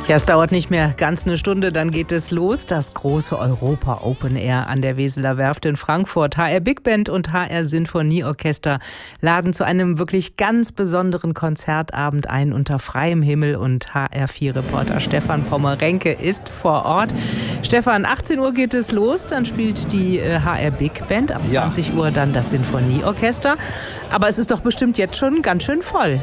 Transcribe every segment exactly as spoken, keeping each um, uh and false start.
Ja, es dauert nicht mehr ganz eine Stunde, dann geht es los. Das große Europa Open Air an der Weseler Werft in Frankfurt. H R Big Band und H R Sinfonieorchester laden zu einem wirklich ganz besonderen Konzertabend ein unter freiem Himmel. Und H R vier Reporter Stefan Pommerenke ist vor Ort. Stefan, achtzehn Uhr geht es los, dann spielt die H R Big Band, ab zwanzig ja. Uhr dann das Sinfonieorchester. Aber es ist doch bestimmt jetzt schon ganz schön voll.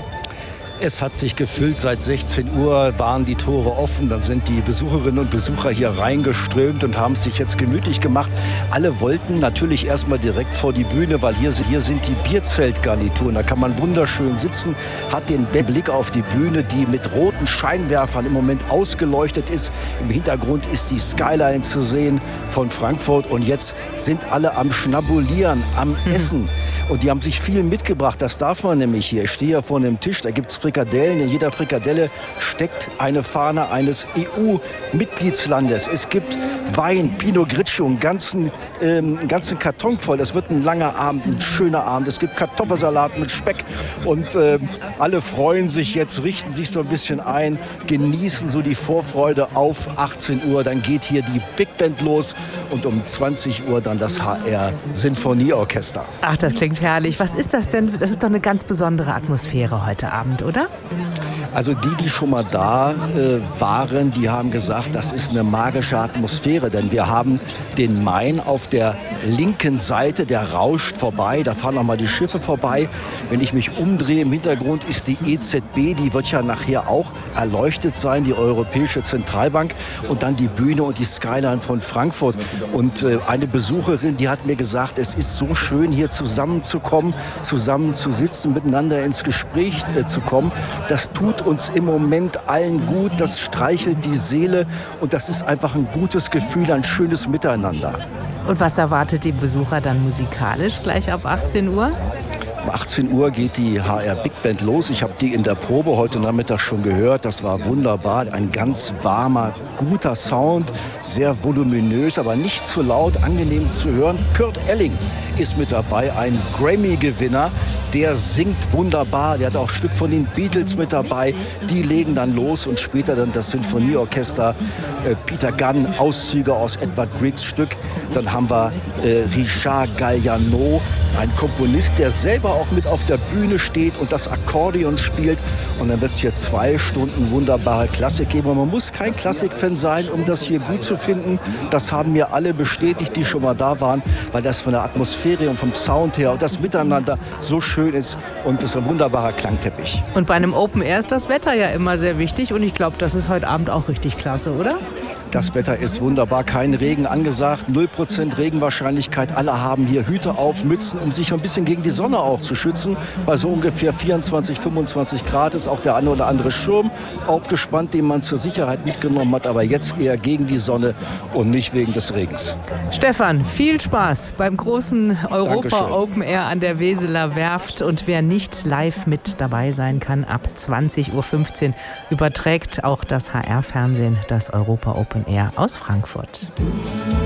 Es hat sich gefüllt, seit sechzehn Uhr waren die Tore offen, dann sind die Besucherinnen und Besucher hier reingeströmt und haben es sich jetzt gemütlich gemacht. Alle wollten natürlich erstmal direkt vor die Bühne, weil hier, hier sind die Bierzeltgarnituren, da kann man wunderschön sitzen, hat den Blick auf die Bühne, die mit roten Scheinwerfern im Moment ausgeleuchtet ist. Im Hintergrund ist die Skyline zu sehen von Frankfurt und jetzt sind alle am Schnabulieren, am mhm. Essen. Und die haben sich viel mitgebracht, das darf man nämlich hier. Ich stehe hier vor einem Tisch, da gibt es Frikadellen. In jeder Frikadelle steckt eine Fahne eines E U-Mitgliedslandes. Es gibt Wein, Pinot Grigio, einen ganzen, ähm, einen ganzen Karton voll. Es wird ein langer Abend, ein schöner Abend. Es gibt Kartoffelsalat mit Speck. Und äh, alle freuen sich jetzt, richten sich so ein bisschen ein, genießen so die Vorfreude auf achtzehn Uhr. Dann geht hier die Big Band los und um zwanzig Uhr dann das H R Sinfonieorchester. Ach, das klingt herrlich. Was ist das denn? Das ist doch eine ganz besondere Atmosphäre heute Abend, oder? Also die, die schon mal da äh, waren, die haben gesagt, das ist eine magische Atmosphäre, denn wir haben den Main auf der linken Seite, der rauscht vorbei, da fahren auch mal die Schiffe vorbei. Wenn ich mich umdrehe, im Hintergrund ist die E Z B, die wird ja nachher auch erleuchtet sein, die Europäische Zentralbank, und dann die Bühne und die Skyline von Frankfurt. Und äh, eine Besucherin, die hat mir gesagt, es ist so schön, hier zusammenzukommen, zusammen zu sitzen, miteinander ins Gespräch äh, zu kommen. Das tut uns im Moment allen gut, das streichelt die Seele und das ist einfach ein gutes Gefühl, ein schönes Miteinander. Und was erwartet die Besucher dann musikalisch gleich ab achtzehn Uhr? Um achtzehn Uhr geht die H R Big Band los. Ich habe die in der Probe heute Nachmittag schon gehört. Das war wunderbar. Ein ganz warmer, guter Sound, sehr voluminös, aber nicht zu laut, angenehm zu hören. Kurt Elling ist mit dabei, ein Grammy-Gewinner. Der singt wunderbar, der hat auch ein Stück von den Beatles mit dabei. Die legen dann los und später dann das Sinfonieorchester. Äh, Peter Gunn, Auszüge aus Edvard Griegs Stück. Dann haben wir äh, Richard Galliano, ein Komponist, der selber auch mit auf der Bühne steht und das Akkordeon spielt. Und dann wird es hier zwei Stunden wunderbare Klassik geben. Und man muss kein Klassikfan sein, um das hier gut zu finden. Das haben mir alle bestätigt, die schon mal da waren, weil das von der Atmosphäre und vom Sound her und das Miteinander so schön ist und das ist ein wunderbarer Klangteppich. Und bei einem Open Air ist das Wetter ja immer sehr wichtig und ich glaube, das ist heute Abend auch richtig klasse, oder? Das Wetter ist wunderbar, kein Regen angesagt, null Prozent Regenwahrscheinlichkeit. Alle haben hier Hüte auf, Mützen, um sich ein bisschen gegen die Sonne auch zu schützen. Bei so ungefähr vierundzwanzig, fünfundzwanzig Grad ist auch der eine oder andere Schirm aufgespannt, den man zur Sicherheit mitgenommen hat, aber jetzt eher gegen die Sonne und nicht wegen des Regens. Stefan, viel Spaß beim großen Europa Dankeschön. Open Air an der Weseler Werft. Und wer nicht live mit dabei sein kann, ab zwanzig Uhr fünfzehn überträgt auch das H R-Fernsehen das Europa Open Air aus Frankfurt.